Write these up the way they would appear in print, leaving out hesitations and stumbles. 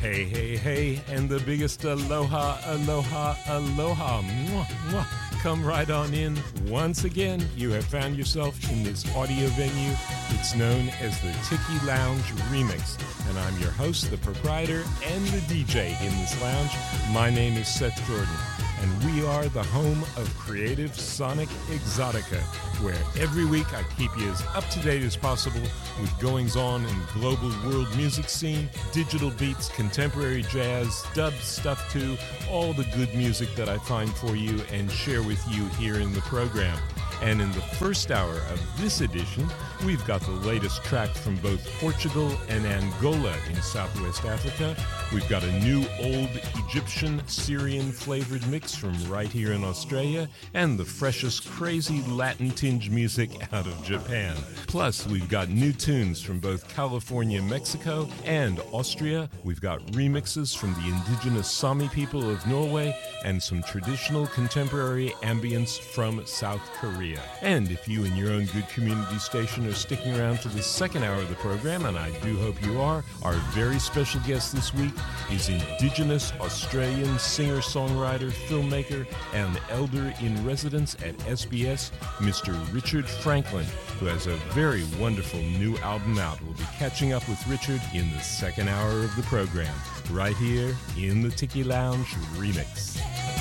Hey, hey, hey, and the biggest aloha, aloha, aloha. Mwah, mwah. Come right on in. Once again, you have found yourself in this audio venue. It's known as the Tiki Lounge Remix. And I'm your host, the proprietor, and the DJ in this lounge. My name is Seth Jordan. And we are the home of Creative Sonic Exotica, where every week I keep you as up-to-date as possible with goings-on in global world music scene, digital beats, contemporary jazz, dub stuff too, all the good music that I find for you and share with you here in the program. And in the first hour of this edition, we've got the latest track from both Portugal and Angola in Southwest Africa. We've got a new old Egyptian Syrian flavored mix from right here in Australia, and the freshest crazy Latin tinge music out of Japan. Plus, we've got new tunes from both California, Mexico, and Austria. We've got remixes from the indigenous Sami people of Norway, and some traditional contemporary ambience from South Korea. And if you and your own good community station are sticking around for the second hour of the program, and I do hope you are, our very special guest this week is Indigenous Australian singer-songwriter, filmmaker, and elder in residence at SBS, Mr. Richard Franklin, who has a very wonderful new album out. We'll be catching up with Richard in the second hour of the program, right here in the Tiki Lounge Remix.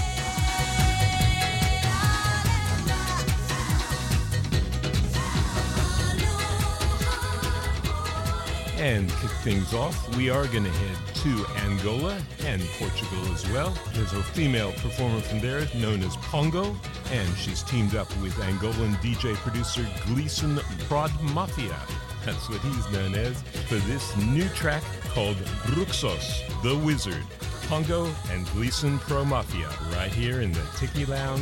And kick things off, we are going to head to Angola and Portugal as well. There's a female performer from there known as Pongo, and she's teamed up with Angolan DJ producer Gleeson Prod Mafia. That's what he's known as, for this new track called Bruxos, the Wizard. Pongo and Gleeson Pro Mafia right here in the Tiki Lounge